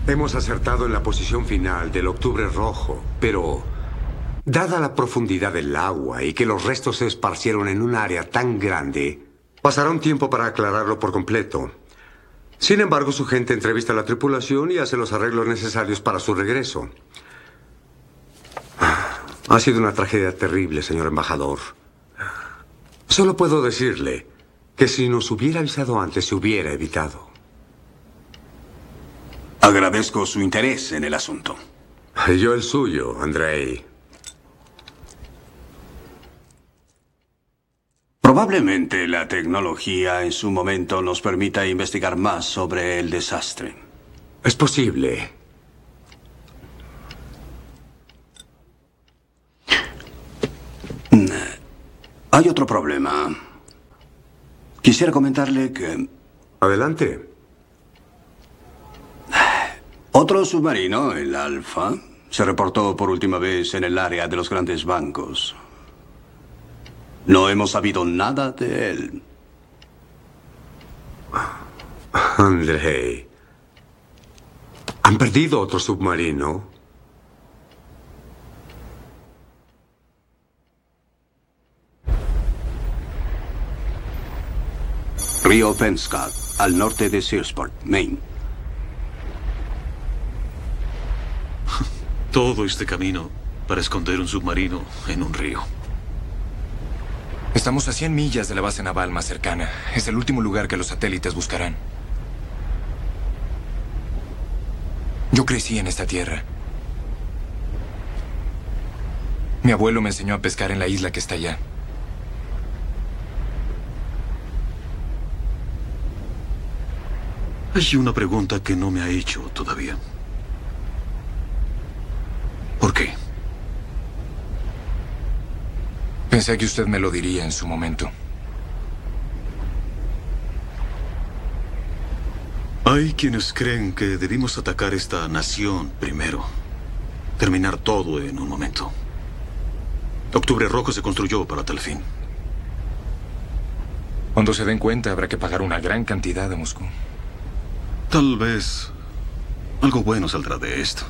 Hemos acertado en la posición final del Octubre Rojo, pero dada la profundidad del agua y que los restos se esparcieron en un área tan grande, pasará un tiempo para aclararlo por completo. Sin embargo, su gente entrevista a la tripulación y hace los arreglos necesarios para su regreso. Ha sido una tragedia terrible, señor embajador. Solo puedo decirle que si nos hubiera avisado antes, se hubiera evitado. Agradezco su interés en el asunto. Yo el suyo, Andrei. Probablemente la tecnología en su momento nos permita investigar más sobre el desastre. Es posible. Hay otro problema. Quisiera comentarle que... Adelante. Otro submarino, el Alfa, se reportó por última vez en el área de los grandes bancos. No hemos sabido nada de él. Andrei. ¿Han perdido otro submarino? Río Penobscot, al norte de Searsport, Maine. Todo este camino para esconder un submarino en un río. Estamos a 100 millas de la base naval más cercana. Es el último lugar que los satélites buscarán. Yo crecí en esta tierra. Mi abuelo me enseñó a pescar en la isla que está allá. Hay una pregunta que no me ha hecho todavía. ¿Por qué? Pensé que usted me lo diría en su momento. Hay quienes creen que debimos atacar esta nación primero. Terminar todo en un momento. Octubre Rojo se construyó para tal fin. Cuando se den cuenta, habrá que pagar una gran cantidad a Moscú. Tal vez algo bueno saldrá de esto.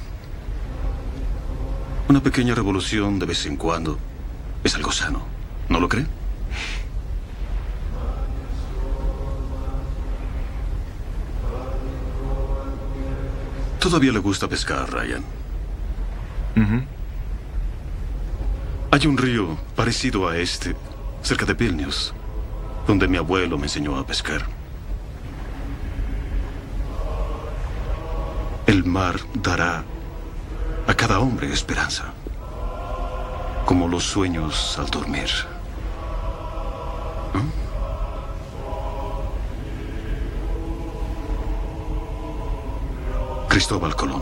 Una pequeña revolución de vez en cuando es algo sano, ¿no lo cree? Todavía le gusta pescar, Ryan. Hay un río parecido a este, cerca de Vilnius, donde mi abuelo me enseñó a pescar. El mar dará a cada hombre esperanza, como los sueños al dormir. Cristóbal Colón.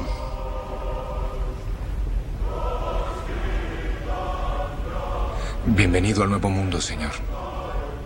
Bienvenido al Nuevo Mundo, señor.